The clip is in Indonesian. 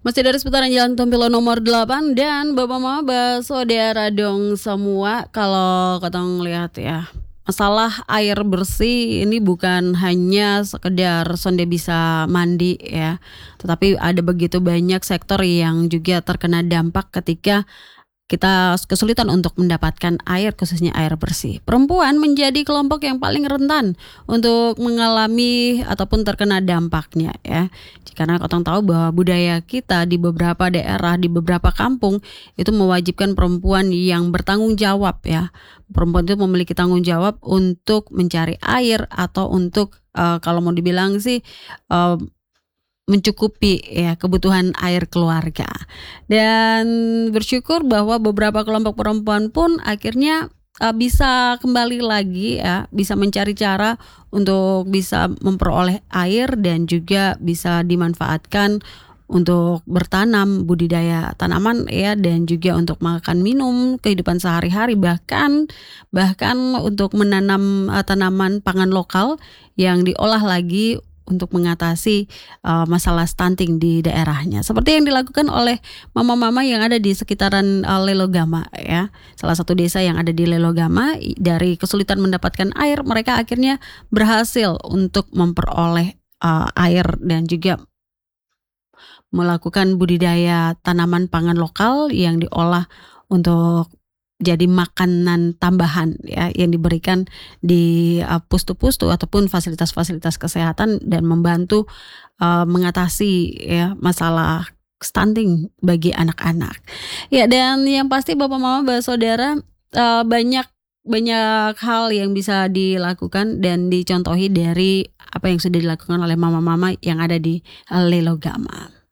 Masih dari seputaran Jalan Tompilo nomor 8 dan Bapak Mama saudara dong semua. Kalau katong lihat ya, masalah air bersih ini bukan hanya sekedar sonde bisa mandi ya, tetapi ada begitu banyak sektor yang juga terkena dampak ketika kita kesulitan untuk mendapatkan air, khususnya air bersih. Perempuan menjadi kelompok yang paling rentan untuk mengalami ataupun terkena dampaknya ya. Karena kita tahu bahwa budaya kita di beberapa daerah, di beberapa kampung itu mewajibkan perempuan yang bertanggung jawab ya. Perempuan itu memiliki tanggung jawab untuk mencari air atau untuk kalau mau dibilang sih mencukupi ya kebutuhan air keluarga. Dan bersyukur bahwa beberapa kelompok perempuan pun akhirnya bisa kembali lagi ya, bisa mencari cara untuk bisa memperoleh air dan juga bisa dimanfaatkan untuk bertanam, budidaya tanaman ya, dan juga untuk makan minum kehidupan sehari-hari, bahkan untuk menanam tanaman pangan lokal yang diolah lagi untuk mengatasi masalah stunting di daerahnya. Seperti yang dilakukan oleh mama-mama yang ada di sekitaran Lelogama ya. Salah satu desa yang ada di Lelogama, dari kesulitan mendapatkan air, mereka akhirnya berhasil untuk memperoleh air dan juga melakukan budidaya tanaman pangan lokal yang diolah untuk jadi makanan tambahan ya, yang diberikan di pustu-pustu ataupun fasilitas-fasilitas kesehatan dan membantu mengatasi ya masalah stunting bagi anak-anak. Ya, dan yang pasti Bapak Mama saudara, banyak hal yang bisa dilakukan dan dicontohi dari apa yang sudah dilakukan oleh mama-mama yang ada di Lelogama.